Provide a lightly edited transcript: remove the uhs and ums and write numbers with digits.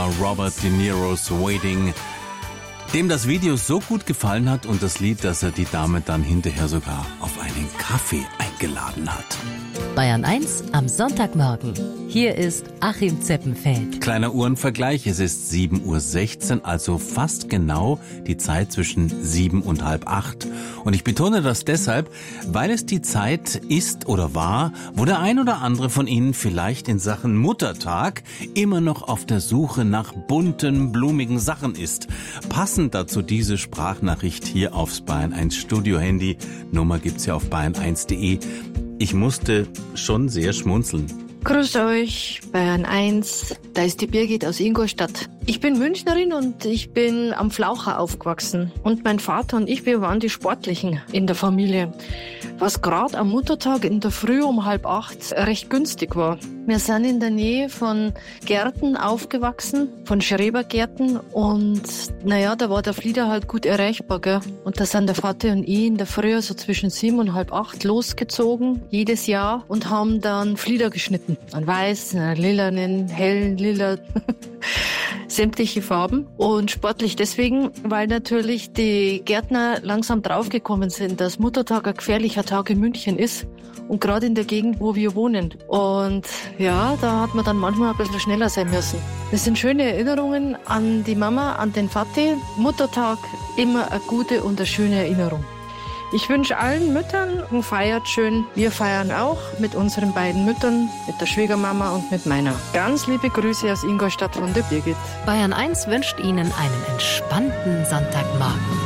Robert De Niro's Waiting, dem das Video so gut gefallen hat und das Lied, dass er die Dame dann hinterher sogar auf einen Kaffee eingeladen hat. Bayern 1 am Sonntagmorgen. Hier ist Achim Zeppenfeld. Kleiner Uhrenvergleich, es ist 7:16 Uhr, also fast genau die Zeit zwischen 7 und halb 8. Und ich betone das deshalb, weil es die Zeit ist oder war, wo der ein oder andere von Ihnen vielleicht in Sachen Muttertag immer noch auf der Suche nach bunten, blumigen Sachen ist. Passend dazu diese Sprachnachricht hier aufs Bayern 1 Studio-Handy. Nummer gibt's ja auf bayern1.de. Ich musste schon sehr schmunzeln. Grüß euch, Bayern 1, da ist die Birgit aus Ingolstadt. Ich bin Münchnerin und ich bin am Flaucher aufgewachsen. Und mein Vater und ich, wir waren die Sportlichen in der Familie. Was gerade am Muttertag in der Früh um 7:30 recht günstig war. Wir sind in der Nähe von Gärten aufgewachsen, von Schrebergärten. Und naja, da war der Flieder halt gut erreichbar, gell? Und da sind der Vater und ich in der Früh so zwischen 7 und 7:30 losgezogen, jedes Jahr, und haben dann Flieder geschnitten. An weiß, lilanen, hellen, lila, sämtliche Farben. Und sportlich deswegen, weil natürlich die Gärtner langsam draufgekommen sind, dass Muttertag ein gefährlicher Tag in München ist. Und gerade in der Gegend, wo wir wohnen. Und ja, da hat man dann manchmal ein bisschen schneller sein müssen. Das sind schöne Erinnerungen an die Mama, an den Vati. Muttertag, immer eine gute und eine schöne Erinnerung. Ich wünsche allen Müttern, feiert schön. Wir feiern auch mit unseren beiden Müttern, mit der Schwiegermama und mit meiner. Ganz liebe Grüße aus Ingolstadt von der Birgit. Bayern 1 wünscht Ihnen einen entspannten Sonntagmorgen.